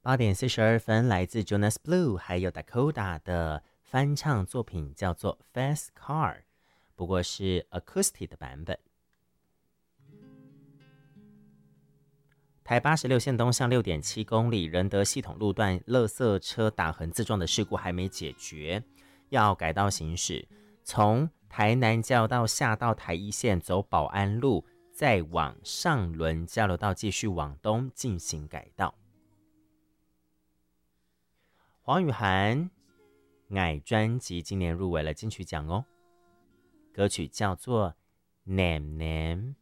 8:42来自 Jonas Blue 还有 Dakota 的翻唱作品，叫做 Fast Car， 不过是 acoustic 的版本。台86线东向 6.7 公里仁德系统路段垃圾车打横自撞的事故还没解决，要改道行驶，从台南交流道下到台一线走保安路，再往上仑交流道继续往东进行改道。黄宇涵矮专辑今年入围了金曲奖哦，歌曲叫做 Nam Nam。